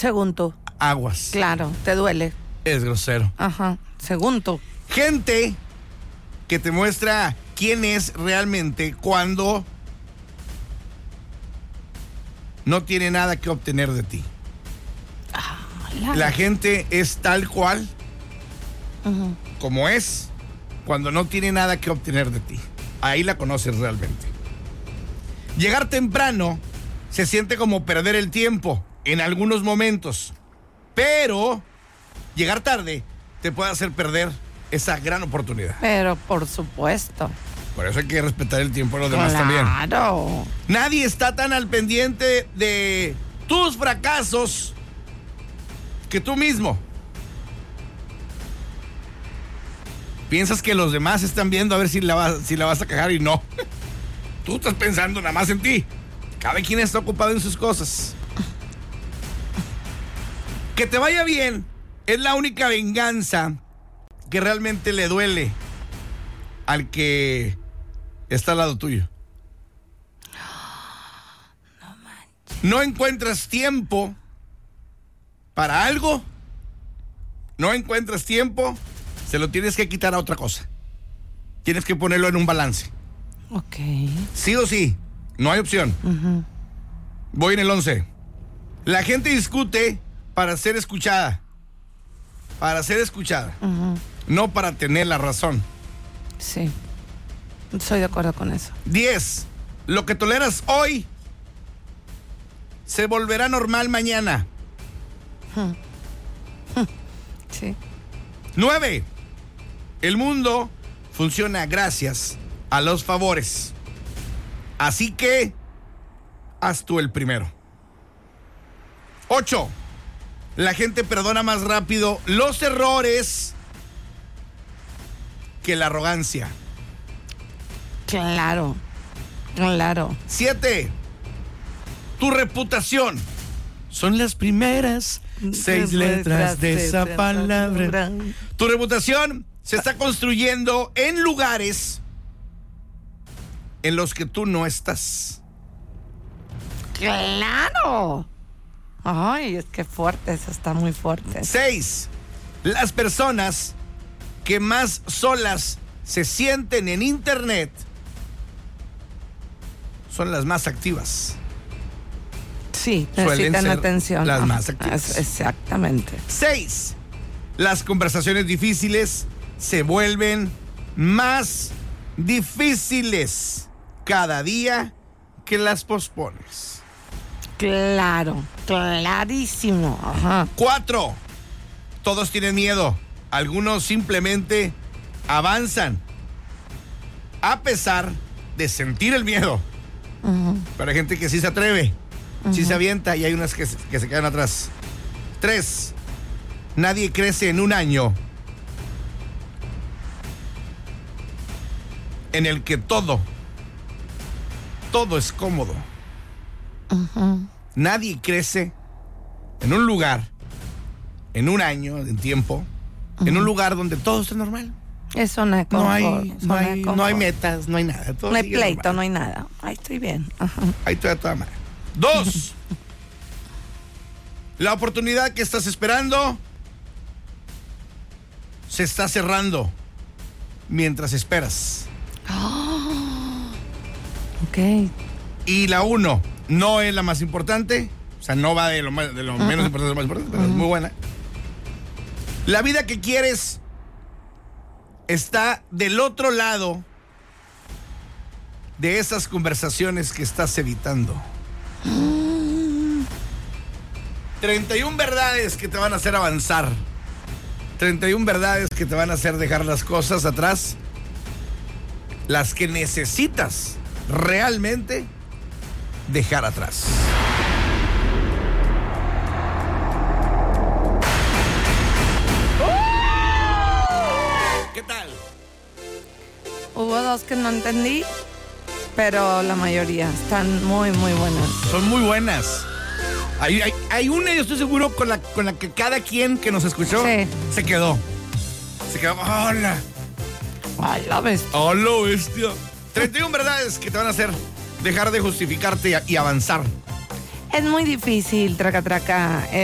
Según tú. Aguas. Claro, te duele. Es grosero. Ajá, según tú. Gente que te muestra quién es realmente cuando no tiene nada que obtener de ti. La gente es tal cual como es cuando no tiene nada que obtener de ti. Ahí la conoces realmente. Llegar temprano se siente como perder el tiempo en algunos momentos, pero llegar tarde te puede hacer perder esa gran oportunidad. Pero por supuesto. Por eso hay que respetar el tiempo de los demás también. Claro. Nadie está tan al pendiente de tus fracasos que tú mismo. Piensas que los demás están viendo a ver si la vas a cagar y no. Tú estás pensando nada más en ti. Cada quien está ocupado en sus cosas. Que te vaya bien es la única venganza que realmente le duele al que está al lado tuyo. No manches. No encuentras tiempo para algo, no encuentras tiempo, se lo tienes que quitar a otra cosa. Tienes que ponerlo en un balance. Ok. Sí o sí, no hay opción. Voy en el 11. La gente discute para ser escuchada. Para ser escuchada. No para tener la razón. Sí. Estoy de acuerdo con eso. 10. Lo que toleras hoy se volverá normal mañana. Sí. 9. El mundo funciona gracias a los favores. Así que haz tú el primero. 8. La gente perdona más rápido los errores que la arrogancia. Claro. Claro. 7. Tu reputación son las primeras 6 letras de esa palabra. Tu reputación se está construyendo en lugares en los que tú no estás. ¡Claro! Ay, es que fuerte, eso está muy fuerte. 6. Las personas que más solas se sienten en internet son las más activas. Sí, Suelen necesitan ser atención. las ¿no? más activas. Exactamente. 6. Las conversaciones difíciles se vuelven más difíciles cada día que las pospones. Claro, clarísimo. Ajá. 4. Todos tienen miedo. Algunos simplemente avanzan a pesar de sentir el miedo. Pero hay gente que sí se atreve, sí se avienta, y hay unas que se quedan atrás. 3. Nadie crece en un año en el que todo es cómodo. Nadie crece en un lugar, en un año, en tiempo, en un lugar donde todo está normal. Eso no es confort. No hay metas, no hay nada. Todo no hay sigue pleito, normal. no hay nada. Ahí estoy bien. Ajá. Ahí estoy a toda madre. 2. La oportunidad que estás esperando se está cerrando mientras esperas. Ok. Y la 1 no es la más importante, o sea, no va de lo menos importante a lo más importante, pero es muy buena. La vida que quieres está del otro lado de esas conversaciones que estás evitando. 31 verdades que te van a hacer avanzar. 31 verdades que te van a hacer dejar las cosas atrás. Las que necesitas realmente dejar atrás. ¿Qué tal? Hubo 2 que no entendí, pero la mayoría están muy, muy buenas. Son muy buenas. Hay una, yo estoy seguro, con la que cada quien que nos escuchó se quedó. Se quedó. ¡Hola! Ay, la bestia. ¡Hola, bestia! 31 verdades que te van a hacer dejar de justificarte y avanzar. Es muy difícil, traca.